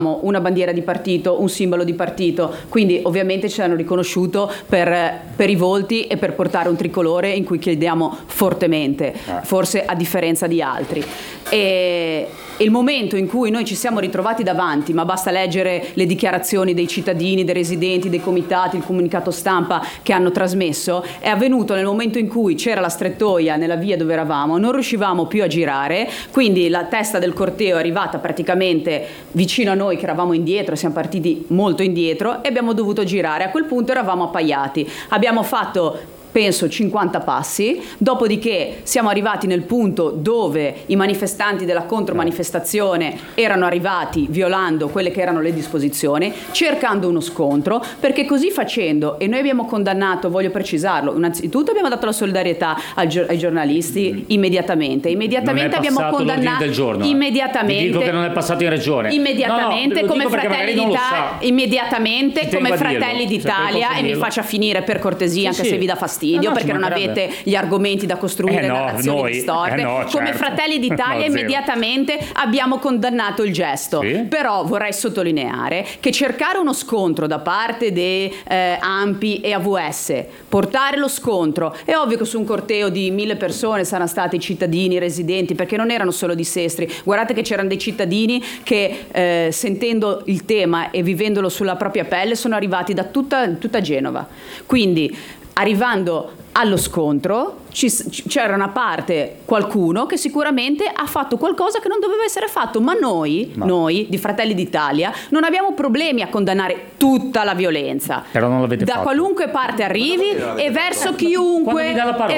una bandiera di partito, un simbolo di partito, quindi ovviamente ci hanno riconosciuto per i volti e per portare un tricolore in cui crediamo fortemente, forse a differenza di altri. E il momento in cui noi ci siamo ritrovati davanti, ma basta leggere le dichiarazioni dei cittadini, dei residenti, dei comitati, il comunicato stampa che hanno trasmesso, è avvenuto nel momento in cui c'era la strettoia nella via dove eravamo, non riuscivamo più a girare, quindi la testa del corteo è arrivata praticamente vicino a noi, che eravamo indietro, siamo partiti molto indietro e abbiamo dovuto girare. A quel punto eravamo appaiati, abbiamo fatto penso 50 passi, dopodiché siamo arrivati nel punto dove i manifestanti della contromanifestazione erano arrivati violando quelle che erano le disposizioni, cercando uno scontro, perché così facendo, e noi abbiamo condannato, voglio precisarlo, innanzitutto abbiamo dato la solidarietà ai giornalisti immediatamente abbiamo condannato del giorno, immediatamente, vi dico che non è passato in regione immediatamente come Fratelli d'Italia, immediatamente come Fratelli d'Italia, e mi faccia finire per cortesia, anche se vi dà fastidio, perché non avete gli argomenti da costruire narrazioni distorte. Come Fratelli d'Italia immediatamente abbiamo condannato il gesto. Però vorrei sottolineare che cercare uno scontro da parte di ANPI e AVS, portare lo scontro, è ovvio che su un corteo di 1000 persone saranno stati cittadini, residenti, perché non erano solo di Sestri, guardate che c'erano dei cittadini che sentendo il tema e vivendolo sulla propria pelle sono arrivati da tutta Genova. Quindi arrivando allo scontro c'era una parte, qualcuno che sicuramente ha fatto qualcosa che non doveva essere fatto, ma noi di Fratelli d'Italia non abbiamo problemi a condannare tutta la violenza, però non l'avete da fatto. Qualunque parte arrivi e verso chiunque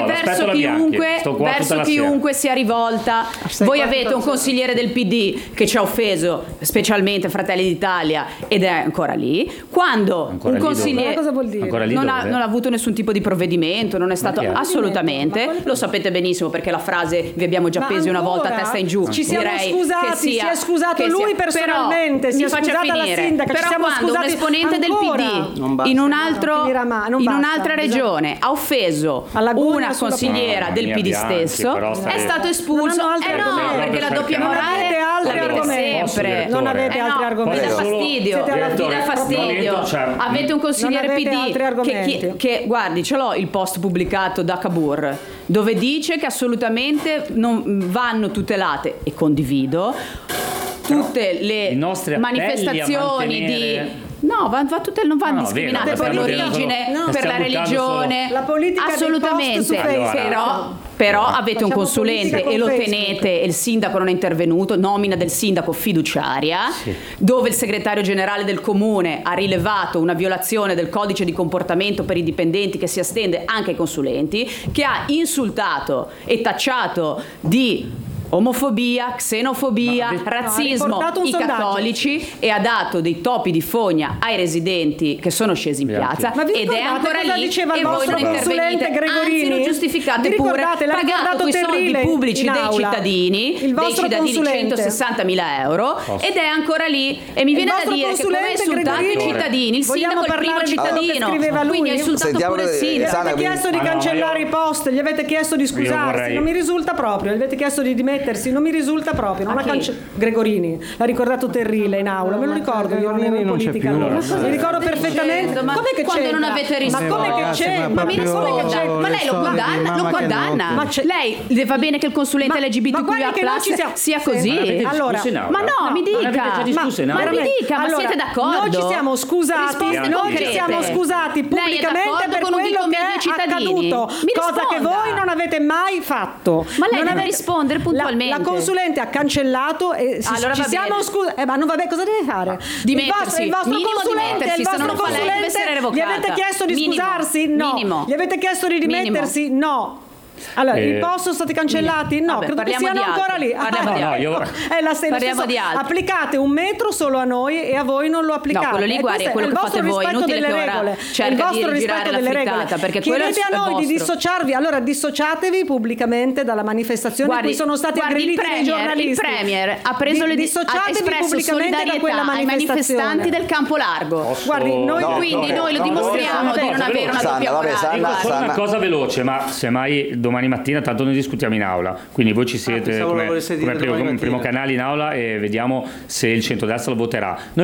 sia rivolta. Voi avete un consigliere del PD che ci ha offeso, specialmente Fratelli d'Italia, ed è ancora lì. Quando un consigliere cosa vuol dire? non ha avuto nessun tipo di provvedimento, non è stato assolutamente, lo sapete benissimo perché la frase vi abbiamo già appesi una volta a testa in giù. Ci siamo scusati, si è scusato lui personalmente, si è scusata la sindaca, però quando un esponente del PD in un'altra regione ha offeso una consigliera del PD stesso, è stato espulso. Perché la doppia morale l'avete sempre. Non avete altri argomenti. Vi dà fastidio. Avete un consigliere PD che guardi, ce l'ho il post pubblicato da Cavour, dove dice che assolutamente non vanno tutelate, e condivido, tutte le manifestazioni di... No, non vanno discriminate per l'origine, per la religione, la politica assolutamente. Però avete un consulente e lo tenete, e il sindaco non è intervenuto, nomina del sindaco fiduciaria, dove il segretario generale del comune ha rilevato una violazione del codice di comportamento per i dipendenti che si estende anche ai consulenti, che ha insultato e tacciato di omofobia, xenofobia, razzismo i cattolici, e ha dato dei topi di fogna ai residenti che sono scesi in piazza, ed è ancora lì, e voi non intervenite, anzi lo giustificate pure, pagato quei soldi pubblici dei cittadini 160.000 euro, ed è ancora lì, e mi viene da dire che come ha insultato i cittadini, il sindaco è il primo cittadino, quindi ha insultato pure il sindaco. Gli avete chiesto di cancellare i post, gli avete chiesto di scusarsi, non mi risulta proprio, gli avete chiesto di dimettersi, non mi risulta proprio. Gregorini l'ha ricordato Terrile in aula, me lo ricordo, io non ero in politica allora. Mi ricordo perfettamente. Ma come che quando non avete risposto? Ma come che c'è? Ma mi risponda, ma lei lo condanna? Ma lei le va bene che il consulente LGBTQIA+ sia così? Allora, ma no, mi dica. Ma mi dica, ma siete d'accordo? Noi ci siamo scusati pubblicamente per quello che è accaduto, cosa che voi non avete mai fatto. Ma lei deve rispondere puntualmente. La consulente ha cancellato e ci siamo scusati. Ma non vabbè, cosa deve fare? Dimettersi. Il vostro consulente, gli avete chiesto di scusarsi? No. Gli avete chiesto di dimettersi? No. Allora, i post sono stati cancellati? No, credo che siano ancora lì. È la stessa. Applicate un metro solo a noi e a voi non lo applicate. No, quello lì, guardi, è quello che fate voi, inutile che ora cerca di rigirare la frittata, perché chiedete a noi di dissociarvi, allora dissociatevi pubblicamente dalla manifestazione in cui sono stati aggrediti dei giornalisti. Il Premier ha preso ha espresso solidarietà ai manifestanti del Campo Largo. Guardi, noi lo dimostriamo di non avere una doppia morale. Dico solo una cosa veloce, ma semmai domani mattina, tanto noi discutiamo in aula, quindi voi ci siete come primo canale in aula e vediamo se il centrodestra lo voterà. Noi